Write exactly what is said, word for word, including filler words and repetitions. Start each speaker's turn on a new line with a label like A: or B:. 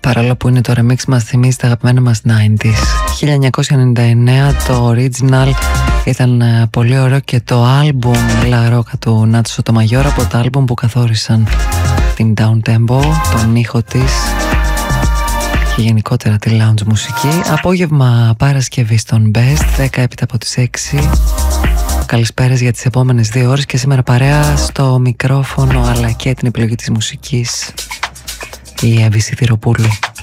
A: παρόλο που είναι το remix μας θυμίζει τα αγαπημένα μας ενενήντα. χίλια εννιακόσια ενενήντα εννέα το original ήταν πολύ ωραίο και το άλμπουμ La Rocca του Νάτσο Σοτομαγιόρα από τα άλμπουμ που καθόρισαν την down tempo, τον ήχο της και γενικότερα τη lounge μουσική. Απόγευμα Παρασκευή στον Best, δέκα έπειτα από τις έξι. Καλησπέρας για τις επόμενες δύο ώρες και σήμερα παρέα στο μικρόφωνο αλλά και την επιλογή της μουσικής η Εύη Σιδηροπούλου.